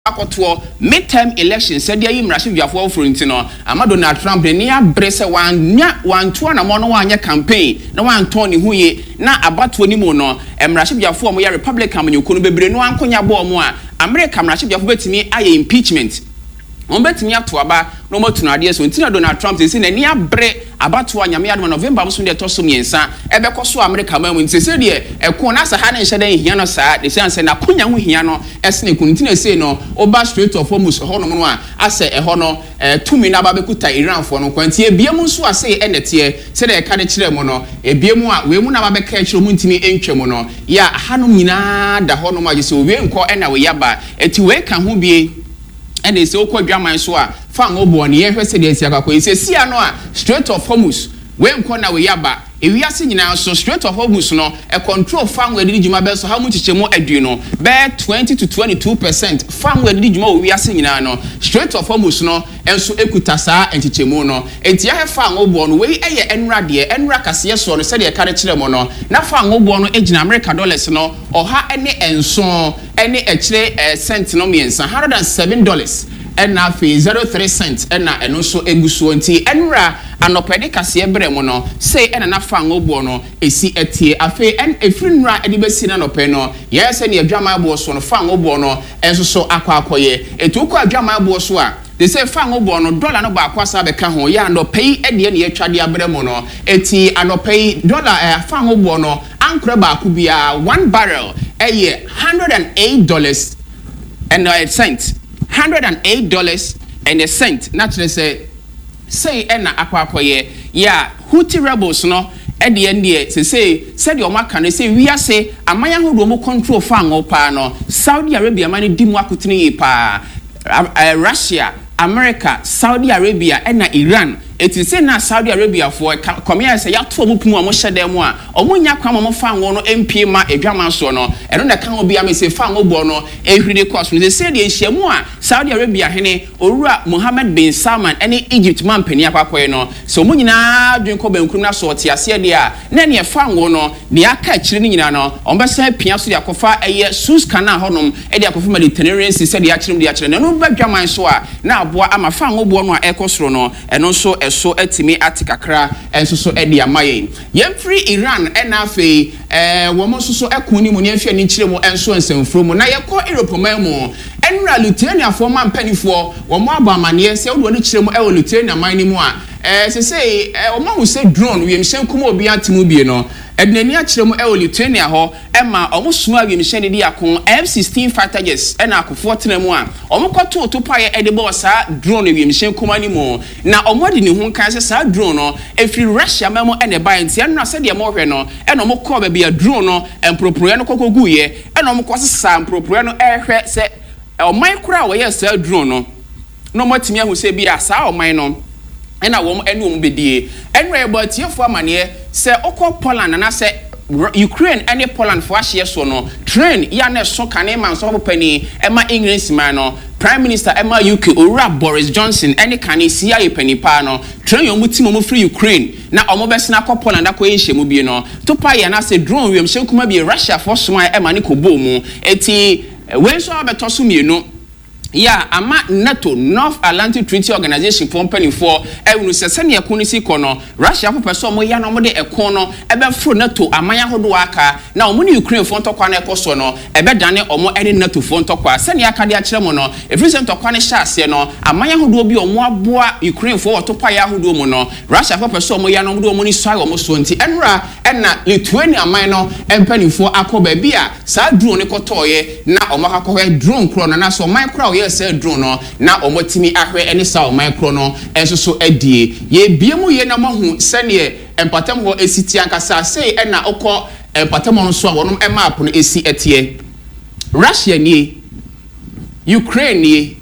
akoto midterm elections said ya imrashe biafo for ntino ama Donald Trump ne ya brese wanto na mo no wanya campaign na wanto ne huye na abato ni mu no emrashe biafo mo ya Republican manyoko no bebre no ankonya bo mo a America mrashe biafo betimi aye impeachment on betimi ato aba no mo tunu ade so ntina Donald Trump say na ni abre abato anyame ade November so de toso miensa ebekoso America mamu ntse de eko na sa ha ne nhede hia no saa de say na konya ho hia no esne kuntina say no oba straight of Hormuz ho no no a ase eho no tumi na ba bekuta Iran fo no kwanti ebiemu so ase enete se de ka de kire mo no ebiemu a we mu na ba beka kire mu ntimi entwem no ya hanom nyina da ho no ma gese we enko ena we yaba eti we ka ho bie ene se okwa dwaman so a fa ngobo ne ye hwese de esi akakọ ese sia no a straight of Hormuz we enko na we yaba ewiase nyina so straight of Hormuz no e control fan we didijuma be so ha mu chichemu adu no be 20 to 22% fan we didijuma owiase nyina no straight of Hormuz no enso ekuta saa enchichemu no enti ya fan obo no we eye enra de enra kase so no se de ka de kire mo no na fan obo no ejina America dollars no oha ene enso ene ekire cent no miensa $107 and na fe 03 cents and na eno so eguso nti enra anopede kase ebre mo no say ena na fa ngobo no esi etie afe en efrinra edi besi na nope no yes na adwama abo so no fa ngobo no enso so akwakoye etuko adwama abo so a they say fa ngobo no dollar no ba akwasa be ka ho ya anopei ede na atwade abre mo no eti anopei dollar fa ngobo no ankre ba akubia 1 barrel eye $108 and a cent $108 and a cent naturally say ena akwakoye ya Houthi rebels no at the end say said your makan say we are say amaya hodo mo control fan pa no Saudi Arabia mani dimu akutini pa Russia America Saudi Arabia and Iran it is say na Saudi Arabia for come here say ya to omupu mo hyede mu a omunya kwa mo fa won no MP ma edwaman so no eno na kan obi am say fa ngobo no ehwide course no say de hyiamu a Saudi Arabia hene Owura Mohammed bin Salman ene Egypt man pani akwakoye no so omunyina dwenko bankrum na so te ase de a na ne fa won no ne aka akire ni nyina no ombesa pia so de akofa eye Suez Canal honom e de akofa Mediterranean Sea de akire de akire no badwaman so a na aboa ama fa ngobo no a ekosoro no eno so so etimi atikakra enso so edi amaye yemfri Iran enafe womo so ekuni mu ne afia ni kire mu enso ensemfro mu na yekọ Europe mamu enra Lithuania for man penifo womo abamane se wo ni kire mu e Lithuania man ni mu a say womo hu say drone wi emhyen kuma obi atimu bie no ednani akire mu e Lithuania ho ema omo suma wi emhyen de akon F16 fighter jets ena akofo tenemu a omo kwoto topaye edebo sa drone wi emhyen kuma ni mu na omo de ni hu kan se sa drone no efri Russia memo ene buy ntia na se de mo hwe no ena omo ko ba bia drone no empropro no kokogu ye ena omo kwose sa empropro no ehwe se oman kura wo ye sa drone no motimi ahu se bia sa oman no ena wo ene wo bedie enwe botiefo amane se okọ Poland na se Ukraine and Poland for ahye so no train ya na so kan man so popani ema English man no Prime Minister ema UK Owura Boris Johnson any kan sia yepani pa no train yo mutimo mo free Ukraine na omo besina ko Poland akoye nhemu bi no to pa ya na se drone wiem hye kuma bi Russia for so ema ne ko bomu eti we so abetoso mienu ya ama NATO North Atlantic Treaty Organization company for ewunu sese ne ekon si kono Russia popeso mo ya no mo de ekon no ebe fro NATO amanya hodo aka na omo ne Ukraine fo ntokwa na ekoso no ebe dane omo ene NATO fo ntokwa se ne aka de akire mo no efri se ntokwa ne sha ase no amanya hodo bi omo aboa Ukraine fo otopa ya hodo mo no Russia popeso mo ya no mo do omo ni so ayo mo so nti enra ena Lithuania man no empani fo akoba bia sa drone ko toye na omo akakọ drone kro na so micro say drone no na omotimi ahwe ene sa o micro no enso so adie ye biemu ye na mahu sene empatam ho esiti ankasa sei ena okọ empatam no so a wonom map no esi etie Russia ni Ukraine ni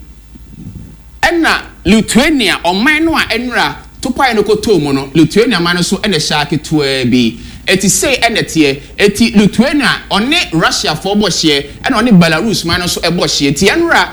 ena Lithuania oman no a enra topai no kotomo no Lithuania man so ene shaake to bi eti say enetie eti Lithuania one Russia for bohye ena one Belarus man so ebohye eti enra topa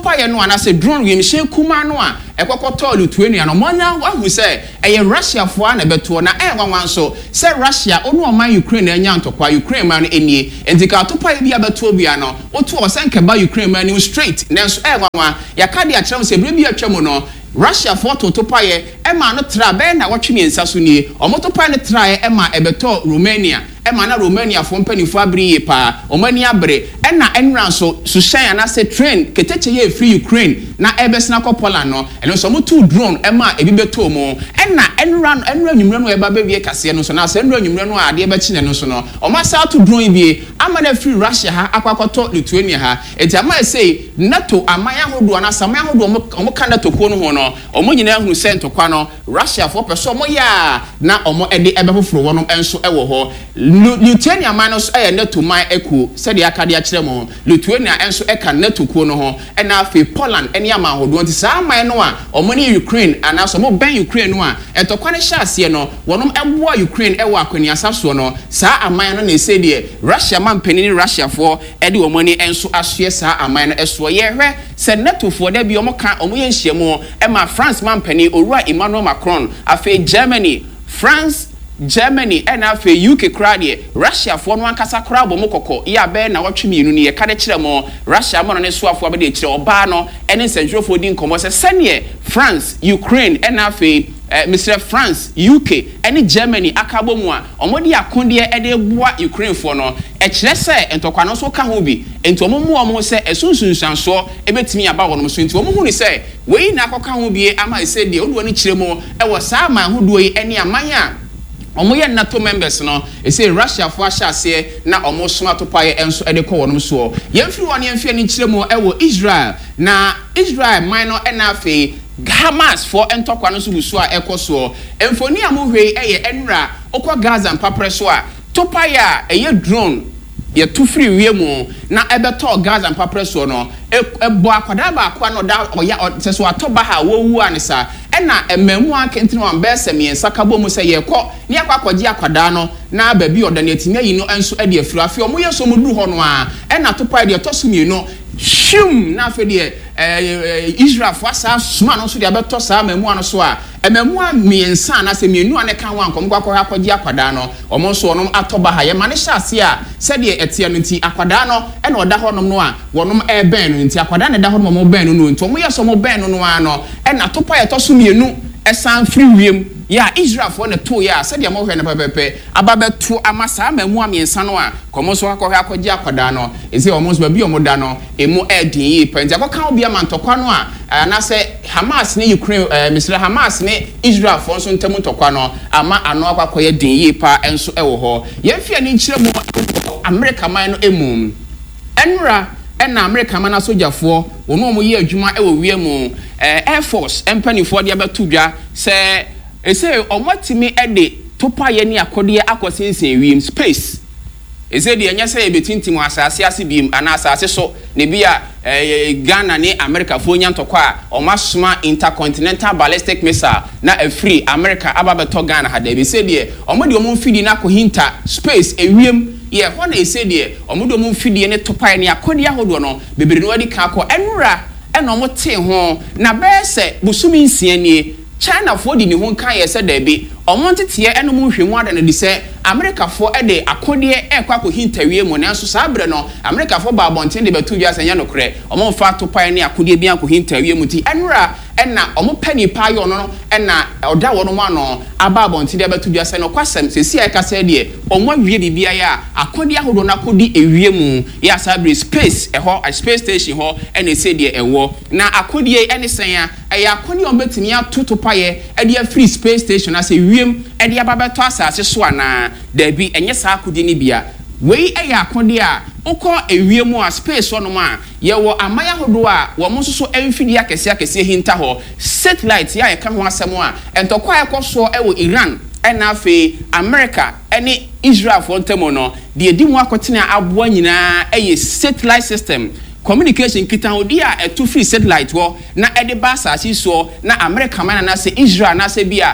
topa ye no anase drone we mhye kuma no a ekokoto Lithuania no monya wahu se eye Russia fo na beto na wanwan so se Russia onu o man Ukraine anya ntokwa Ukraine man enie entika topa ye bia beto bia no otu o senke ba Ukraine man ni straight nenso wanwan yakade a kyerem se bre bia twam no Russia for topa ye ema no tra be na wotwe nsa so nie omotopa ne tra ye ema ebeto Romania ema na Romania fo mpanifo abri ye pa omani abre ena enran so sushan na se train keteche ye free Ukraine na ebesna ko Poland no eno so motu drone ema ebi beto mo ena enran nwumre no eba be wie kase no so na se nwumre no ade be kine no so no omasa to drone bi ama na free Russia ha akwakoto Lithuania ha enti ama say NATO amaya hodo na samaya hodo omo kan NATO ko no ho no omo nyina hunu se ntokwa no Russia for person mo ya na omo ede ebe foforo wono enso ewo ho Lithuania man so NATO man eku se de akade a kire mo Lithuania enso eka NATO ko no ho ena afi Poland ene ama hodo nti sa man no a omo ni Ukraine ana so mo ben Ukraine no a entokwa ne hyase no wonom eboa Ukraine ewo akwani asaso no sa aman no na ese de Russia man panini Russia for ede omo ni enso ahye sa aman no eso ye hwe se NATO for da bi omo ka omo ye nhyiamo ema France man pani Owura Emmanuel Macron afi Germany France Germany and afi UK crowd Russia for no ankasa crowd bo mokoko ya be na wotwe mienu ne ye ka de kire mo Russia mo no ne so afo be de kire oba no ene sentrofo din komo se sene France Ukraine and afi Mr. France UK and Germany akabo mu a omodi akonde e de boa Ukraine for no e kire se entokwa no so ka ho bi enti omomu omo se esunsunsanso ebetimi aba wono so enti omohu ni se we na akoka ho bi ama se de odo ni kire mo e wo sa ma hodo yi ene amanya omo ye NATO members no e say Russia for ahase na omo soma to paye enso e de ko wono so yemfiri won yemfie ni kire mo e wo Israel na Israel minor enafe Hamas for entokwa no so busu a ekoso emfoni amohwe eye enra okwa Gaza mpapre so a topaya eye drone ye to free wiemu na ebeto Gaza mpapre so no ebo akwada ba akwa no da oya seso atoba ha wowu anisa ena emamu akentini wan bese miensa kabo mu se ye kọ ni akwakoji akwada no na baabi odane atinya yi no enso ade afiri afi omo yeso mu du ho no a ena topa de to sumi no shum na afi de Israel for asa suma no so de abeto sa emamu ano so a emamu miensa na se mienu ane kan wan kom akwakoji akwada no omo so no atoba ha ye mane hyase a se de etia no nti akwada no ena oda ho no no a wonom ben no nti akwada ne da ho no mo ben no nti omo yeso mo ben no ano ena topa ye to so mienu esan free wiem ya Israel for na to ya se de mo hwe na pepepe ababeto amasa amamu amiensa no a komo so akọhwe akọji akwada no ese omo so ba bi omo da no emu edin yi penti akọka obi amantokwa no a na se Hamas ne Ukraine Mr. Hamas ne Israel for so ntemu ntokwa no ama ano akọkọ din yi pa enso ewo ho yemfia ni nkyire mu America man no emu enra ena America man asojafo ono omo ye adwuma ewo wiemu Air Force empanifo de abeto dwa se ese omotimi ede topa ye ni akode akosensen wiem space ese de enya se ebetintim asase ase biem ana asase so ne bia Ghana ne America fo nya ntokwa omasoma intercontinental ballistic missile na afri America ababeto Ghana hada be se de omode omfidi na kohinta space ewiem ye ho na ese de omode omfidi ne topa ye ni akode ahodo no bebere no wadi ka ko enura eno mo te ho na be se busumi nsia nie China for di ni ho kan ye se da bi omo ntete ye eno mo hwemu ada na di se America for ede akode ekwa ko hintawie mo na so sabre no America for ba bonten de betu bia senya no kre omo fa to pan ne akode bia ko hintawie mo ti enra ena omo pani pa yo no ena oda wono mo ano aba bonten de betu bia se no kwasem se sia ka se de omo awie bibia ya akode ahodo na kodi ewie mu ya sabre space eho space station ho ena se de ewo na akode ene senya eya akode on betimi atoto paye ede free space station as wiem ede ababeto asase so ana dabi enye sa akodi ni bia wei eya akode a ukọ ewiemu a space ono ma ye wo amaya hodo a wo mo so emfidi akese hinta ho satellite ya ka ho asem a entokwa ekoso ewo Iran ena afi America ene Israel for ntemo no de edi mu akotene aboa nyina eye satellite system communication kitahodi a eto free satellite wo na ede ba asase so na America man na se Israel na se bia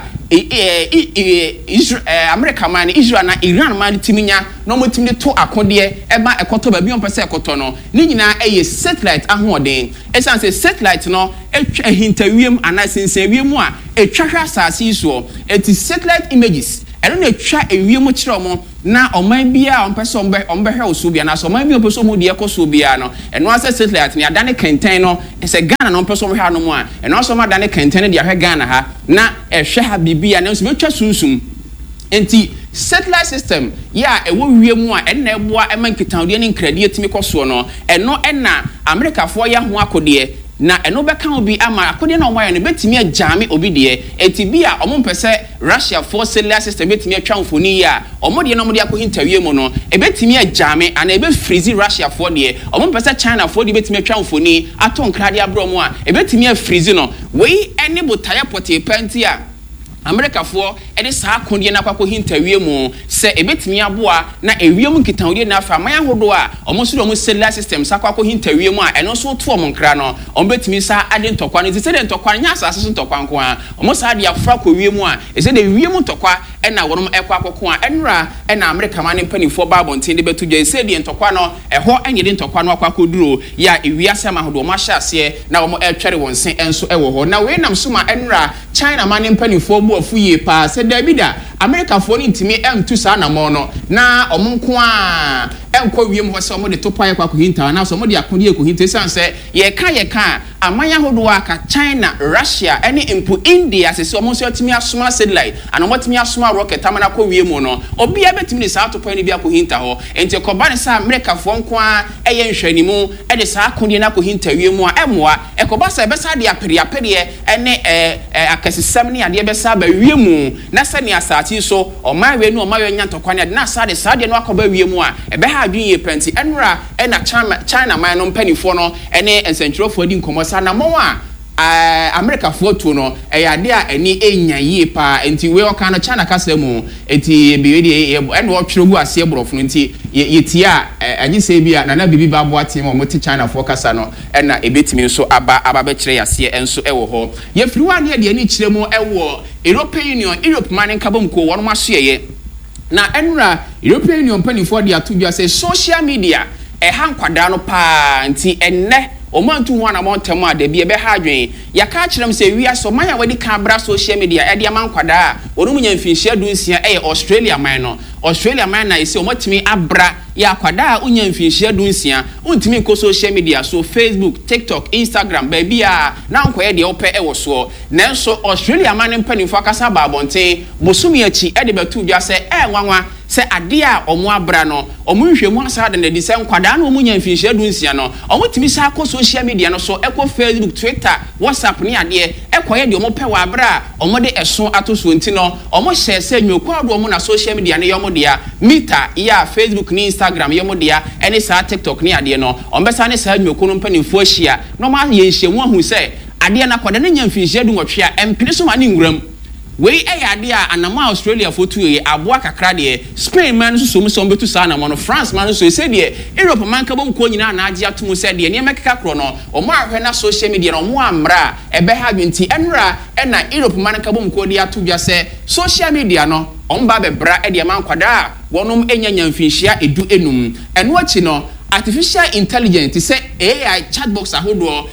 America man Israel na Iran man timinya no motimi to akode e ba ekoto ba bi on pese ekoto no ni nyina eye satellite ahoden esan se satellite no etwa hintawiem anasense wiem a etwahwa asase so eti satellite images eno na etwa ewiem kire mo na oman bia on pese ombe hwe oso bia na so oman bia pese omo de ekoso bia no eno ase satellite ni adane kenten no ese Ghana no pese hwe no mo a eno so ma adane kenten de ahwe Ghana ha na ehwe ha bibia na so betwa sunsum enti satellite system ya ewo wiem a eno eboa emankitawde ne nkradie timi koso no eno ena America fo ya ho akode na eno beka obi ama akode na omoya no betimi ajame obi de etibia omompese Russia for cellular system betimi atwa mfoni ya omode na omode akohintawie mu no ebetimi ajame ana ebe freeze Russia for de omompese China for de betimi atwa mfoni aton krade abro mu a ebetimi afreeze no we ene botaya pote panti a America for ede saa konde na kwakọ hintawie mu se ebetimi aboa na ewiem nkitawde na afa man ahodo a omoso do cellular system sa kwakọ hintawie mu a eno so to omonkra no ombetimi sa ade ntokwa no se de ntokwa nya asase so ntokwa nko a omosa ade afra kọ wiem a ese de wiem ntokwa ena wonom ekwa akoko a enra ena America man mpanifo Bible ntinde betu je se de ntokwa no eho enye de ntokwa no akwakọ duro ya ewiase ma ahodo ma hyase na omo etwere wonse enso ewo ho na we nam so ma enra China man mpanifo afuye pa se Davida America for ntimi emtu sa na mo no na omonko a enkwa wiem ho se omo de topa yakwa ko hinta na so omo de akode ko hinta sanse ye ka amanya hodo aka China Russia any impu India se omo so timi asoma satellite ana omo timi asoma rocket amana ko wiem no obi abetimi ne sa topa ni bia ko hinta ho enti ko ba ne sa America for nko a eye nhwanimu e de sa akode na ko hinta wiem a emoa e ko ba sa be sa de apere ene akasesam ne ade be sa ba wiemu na sa ne asati so omawe no omawe nya ntokwane ade na sa de no akoba wiemu a ebe ha adwen ye penti enra na China man no mpanifo no ene ensentrofo di nkomosa na mo a America foto no ade a eni enya ye pa enti we oka no China kasa mu enti be we ene wo twere ase ebrofo no enti yetia anyi se bia na bibi ba bo atem mo ti China fo kasa no na ebetimi nso aba be kire yase enso ewo ho ye firi wa ne de ani kire mu ewo European Union Europe man nkabom ko wono masoye na enra European Union panifo de atudwa say social media ha nkwada no pa nti enne omantu ho na montem a da bi ebe ha adwen ya ka kirem se wi aso man ya wadi ka bra social media e de man kwada a onum nya mfinhia dunsia Australia man no Australia man na ise omotimi abra ya kwada a unya mfinhia dunsia untimi ko social media so Facebook TikTok Instagram baby a na nkoye de ope ewo so nanso Australia man mpanifo akasa ba abonten bosumi achi e de betu dwa se nwanwa se ade a omo abra no omo nhwemu asa de ne se nkwada na omo nya mfinhia dunsia no omotimi sa ko social media no so eko Facebook Twitter WhatsApp ni ade ekoye de omo pe wa abra omo de eso atoso nti no omo share se nyoku ado omo na social media ne yomo dia Meta ya Facebook ni Instagram yomo dia ene sa TikTok ni ade no ombesa ne sa nyoku no mpanimfo ahia no ma ye nhwemu ahu se ade na kwada ne nya mfinhia du nwotwe a empene so ma ne nwuram we ade a anama Australia fotu ye aboa kakra de Spain man so so betu sa na mo France man so se de Europe man ka bom ko nyina na age atomu se de ne mekeka kro no omo ahwe na social media no mo amra ebe ha dwenti enra na Europe man ka bom ko de atodwa se social media no omba bebra e de man kwada wonom enya mfinhia edu enum eno achi no artificial intelligence say AI chatbox ahodo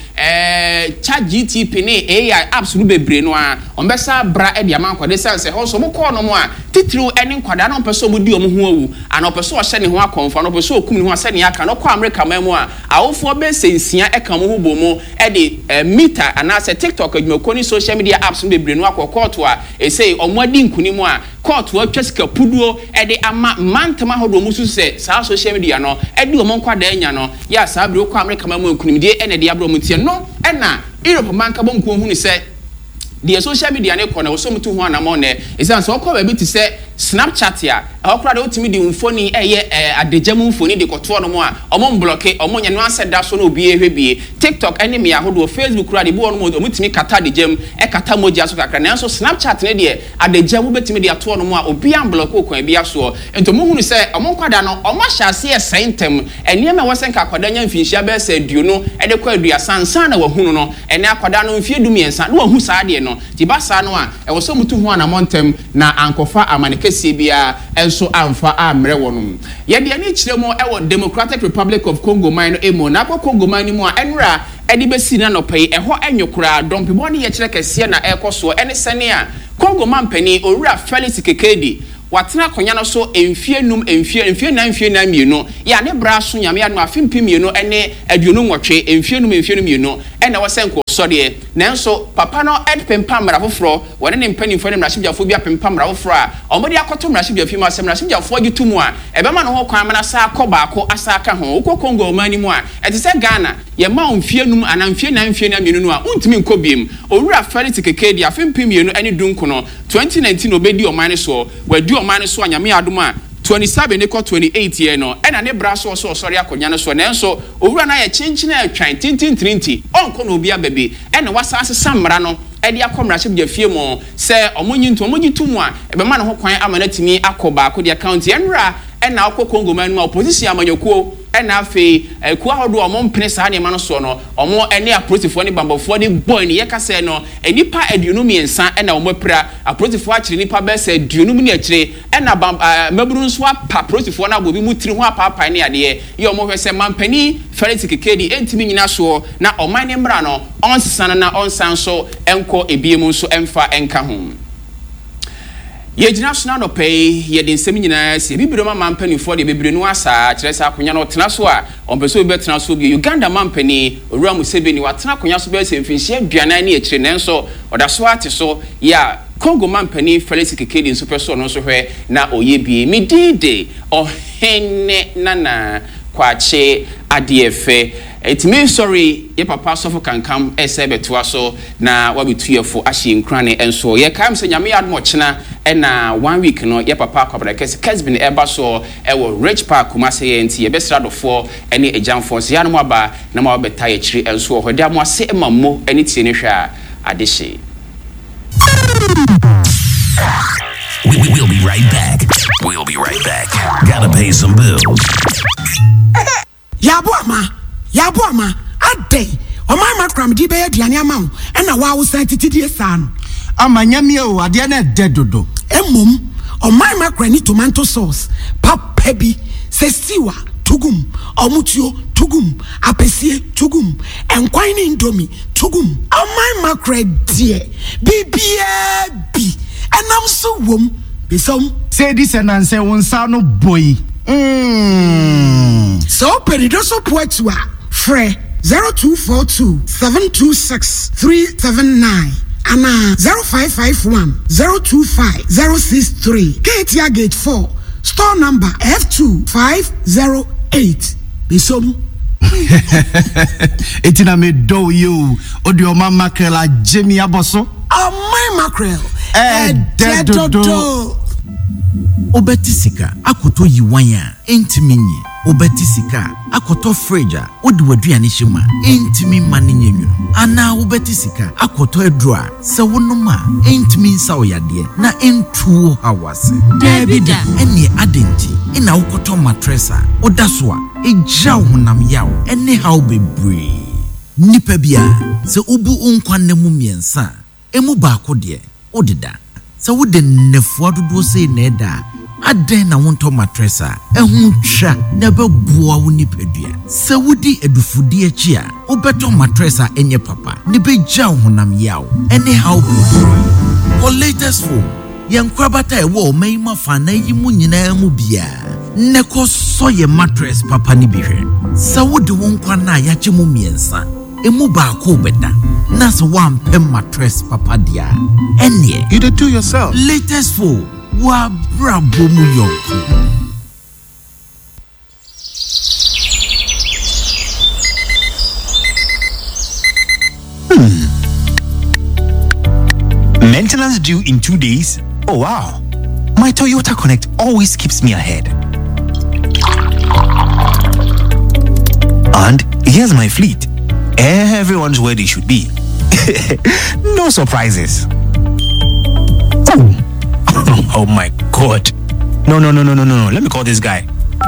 ChatGPT ne AI apps no bebre no a ombesa bra e de amankwade sense ho so mo call no mo a titiri ene nkwada no peso mo di o mo ho awu ana peso o hye ne ho akonfa no peso okum ne ho ase ne aka no kwa America man mu a awofo be sensia e ka mo ho bomo e de Meta ana se TikTok adwumako ni social media apps no bebre no akọkọto a e say omwadi nkuni mu a court wa twesika puduo e de ama mantama hodo musu se sa social media no e de o mo nkwada enya no ya sa bro kwa America man mu nkunimde ene de abro mutie no ena Europe man ka bonko hu ni se the social media ne kona wo so mutu ho anamo ne isan so ko ba bi ti se Snapchat ya Okra de otimi di mfoni adejam mfoni de koto no mo a omon block omon nya no aseda so no obi ehwebie TikTok ene me ahodo Facebook kura de bi wono mo omutimi kata adejam kata moja so kakra nanso Snapchat ne de adejam betimi de ato no mo a obi am block okwan bia so ento mo hunu se omon kwada no omo hyase sentem ene me wosen ka kwada nya mfinhia be se duo no de kwa adua sansan na wahunu no ene akwada no mfie dumiensa no wahu saa de no ti ba saa no a e wo so mutu ho na montem na ankofa amanekese bia enso amfa amre wonum ye de ani kire mo e wo Democratic Republic of Congo man no emo na ko Congo man ni mo a enra edi besi na no pay e ho enwokura dompibo ne ye kire kese na ekoso ene sene a Congo man pani owura Felix Kekedi watena konya no so emfie na mienu ya ne bra so nyame ya no afimpi mienu ene aduonu nwotwe emfie num mienu ene wosenko sode nanso papa no edpempa mra foforo wone ne mpanimfo ne mrahyebiafo bia pempa mra foforo a omode akoto mrahyebiafi ma asem mrahyebiafo gitumu a ebema no ho kwan mana sa akọbaako asaka ho ukọ Congo mani mu a etise Ghana ye ma omfie num ana mfie na mienu no a untimi nkobiem owura Felix Kekedi afimpi mienu ene dunku no 2019 obedi omane so wadi omane so anyame adom a 27 ne ko 28 ye no ena ne bra so sori akonya no so nenso owura na ye chinchina atwan tintintinti onko no obi ababe ena wasa asesa mra no edi akomra hyebia fie mo se omonyinto omonyitum a ebema ne ho kwan amanatimi akoba akodi account enra ena akọ Congo man ma opposition amanyokuo ena afi kuwa hodo omon pene saa ne ma no so no omo ene aprotifo ne bambofo ne boy ne yekase no enipa aduonu miensa ena omopra aprotifo akire nipa be se aduonu ne akire ena maburu nso apa aprotifo na bobi mutiri ho apa ne ade ye omo hwese mampani Felix Kekedi entimi nyina so na oman ne mra no onsesana na onsan so enko ebiemu nso emfa enka ho ye jina so na no pay ye de nsem nyina se bibiro ma mampani for de bibiro no asa kire sa akonya no tena so a ompeso be tena so bi Uganda mampani owura Museveni wa tena akonya so be se mfinhia aduana ne akire nenso oda so ate so ya Congo mampani Felix Kekedi nso peso no so hwe na oyebie midide ohene nana kwache adiefe etime sorry ye papa sofo kankam esebetua so na wabetuyefo ahye nkrane enso ye kam se nyame admo chena na 1 week no ye papa kwabra kese Kesbin eba so ewo Rich Park Kumase ye nti ye besradofo ene ejamfo se ya no aba na ma wabeta ye chiri enso ho de amase emammo ene tie ne hwa adehye. We'll be right back. We'll be right back. Gotta pay some bills. Yabo ama ade omai makram di be aduane ama wo na wa wo san titidie sa no amanyame o ade na dedodo emom omai makram ni tomato sauce papa bi sesiwa tugum omutuo tugum apesie tugum enkwan ni indomie tugum omai makram die bibia bi enam so wom bisom say this and say wonsa no boy so peridoso poetua Fre 0242-726-379 Ana 0551-025-063 Katia Gate 4 Store number F2508 Bisom Etina me do you Odio ma mackerel a Jimmy Aboso my mackerel Dedodo Obetisika akoto yiwanya entiminyi obetisika akoto freja odi waduane hima entimi maninye nwunu ana obetisika akoto edroa se wonoma entimi nsa oyade na entuo hawase Debida ene adenti ina ukoto matressa odasoa eja honam yaw ene haw bebre nipa bia se obu onkwanne mu miensa emu baako de odida se wode nefuwa dodo se na eda aden na wonto matressa ehun twa na bebua wo nipadua se wodi edufudi achi a obeto matressa enye papa ne beja honam yaw ene how be for latest phone yankrabata ewo meima fa na yimu nyina mu bia ne ko so ye mattress papa ni bihwe se wodi wonkwa na yache mu miensa emu baako beda na so one pem mattress papa dia ene you do yourself latest phone wa brabo mu yonko. Maintenance due in 2 days? Oh wow. My Toyota Connect always keeps me ahead. And here's my fleet. Everyone's where they should be. No surprises. Oh my God. No. Let me call this guy.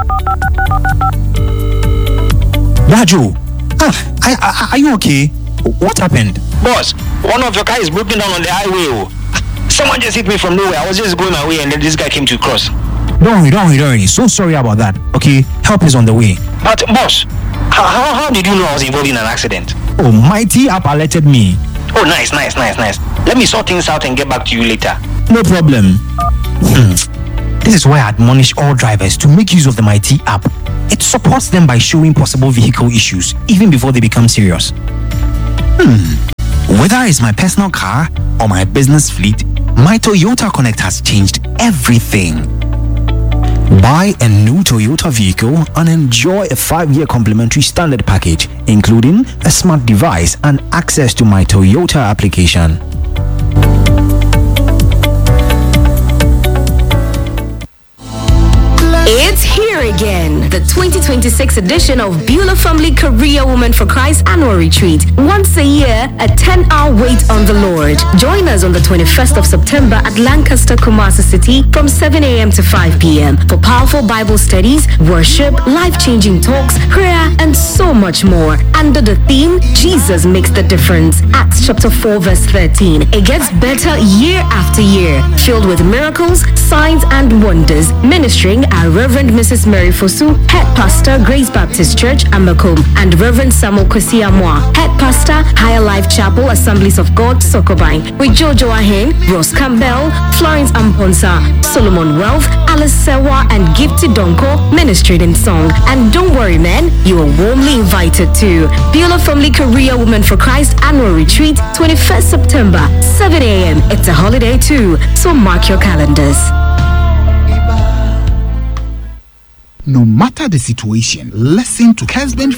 Raju, are you okay? What happened? Boss, one of your cars is broken down on the highway. Someone just hit me from nowhere. I was just going my way and then this guy came to cross. Don't worry. So sorry about that. Okay, help is on the way. But boss, how did you know I was involved in an accident? Oh, Mighty app alerted me. Oh, nice. Let me sort things out and get back to you later. No problem. This is why I admonish all drivers to make use of the Mighty app. It supports them by showing possible vehicle issues even before they become serious. Whether it's my personal car or my business fleet, my Toyota Connect has changed everything. Buy a new Toyota vehicle and enjoy a 5-year complimentary standard package, including a smart device and access to my Toyota application. It's here again, the 2026 edition of Beulah Family Career Women for Christ Annual Retreat. Once a year, a 10-hour wait on the Lord. Join us on the 21st of September at Lancaster, Kumasi City from 7 a.m. to 5 p.m. for powerful Bible studies, worship, life-changing talks, prayer, and so much more. Under the theme, Jesus Makes the Difference. Acts chapter 4 verse 13. It gets better year after year, filled with miracles, signs, and wonders. Ministering our Reverend Mrs. Mary Fosu, Head Pastor, Grace Baptist Church, Amakom, and Reverend Samuel Kwesi Amwa, Head Pastor, Higher Life Chapel, Assemblies of God, Sokobine, with Jojo Ahen, Ross Campbell, Florence Amponsa, Solomon Wealth, Alice Sewa, and Gifty Donko, ministering in song. And don't worry, man, you are warmly invited to Beulah Family Career Women for Christ Annual Retreat, 21st September, 7 a.m. It's a holiday too, so mark your calendars. No matter the situation, listen to Kesben